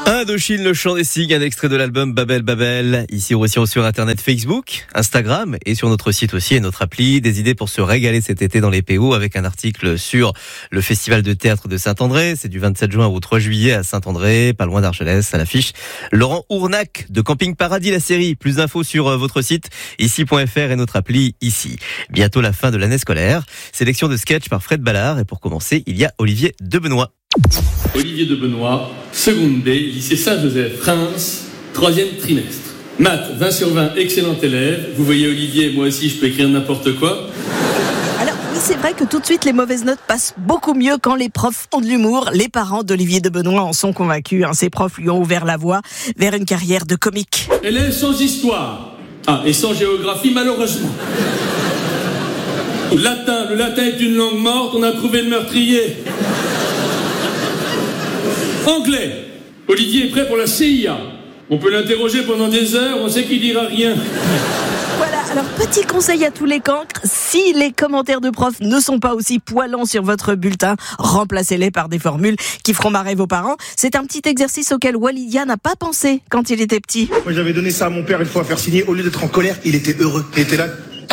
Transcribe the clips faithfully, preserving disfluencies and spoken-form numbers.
Indochine, le chant des cygnes, un extrait de l'album Babel Babel. Ici aussi sur internet, Facebook, Instagram et sur notre site aussi et notre appli. Des idées pour se régaler cet été dans les P O avec un article sur le festival de théâtre de Saint-André. C'est du vingt-sept juin au trois juillet à Saint-André, pas loin d'Argelès, à l'affiche. Laurent Ournac de Camping Paradis, la série. Plus d'infos sur votre site ici point f r et notre appli ici. Bientôt la fin de l'année scolaire. Sélection de sketch par Fred Ballard. Et pour commencer, il y a Olivier Debenoît. Olivier Debenoît, seconde D, lycée Saint-Joseph, Reims, troisième trimestre. Maths, vingt sur vingt, excellent élève. Vous voyez Olivier, moi aussi je peux écrire n'importe quoi. Alors oui, c'est vrai que tout de suite les mauvaises notes passent beaucoup mieux quand les profs ont de l'humour. Les parents d'Olivier Debenoît en sont convaincus. Hein. Ces profs lui ont ouvert la voie vers une carrière de comique. Élève sans histoire. Ah, et sans géographie malheureusement. Latin, le latin est une langue morte, on a trouvé le meurtrier. Anglais. Olivier est prêt pour la C I A. On peut l'interroger pendant des heures, on sait qu'il dira rien. Voilà, alors petit conseil à tous les cancres, si les commentaires de profs ne sont pas aussi poilants sur votre bulletin, remplacez-les par des formules qui feront marrer vos parents. C'est un petit exercice auquel Walidia n'a pas pensé quand il était petit. Moi j'avais donné ça à mon père une fois à faire signer, au lieu d'être en colère, il était heureux. Il était là.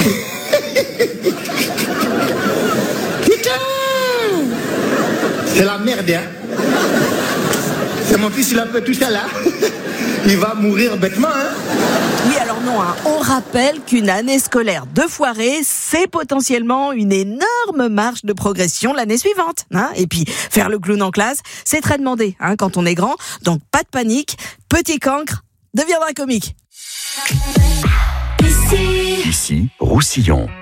Putain, c'est la merde, hein. C'est mon fils, il a fait tout ça là. Il va mourir bêtement, hein. Oui, alors non, hein. On rappelle qu'une année scolaire de foirée, c'est potentiellement une énorme marge de progression l'année suivante. Hein. Et puis, faire le clown en classe, c'est très demandé hein, quand on est grand. Donc, pas de panique. Petit cancre deviendra comique. Ici, Roussillon.